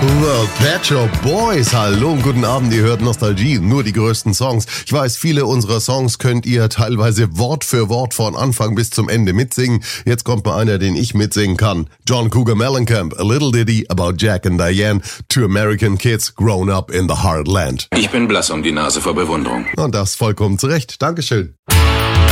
Well, Pet Shop Boys, hallo und guten Abend, ihr hört Nostalgie, nur die größten Songs. Ich weiß, viele unserer Songs könnt ihr teilweise Wort für Wort von Anfang bis zum Ende mitsingen. Jetzt kommt mal einer, den ich mitsingen kann. John Cougar Mellencamp, A Little Ditty About Jack and Diane, Two American Kids Grown Up in the Heartland. Ich bin blass um die Nase vor Bewunderung. Und das vollkommen zu Recht. Dankeschön.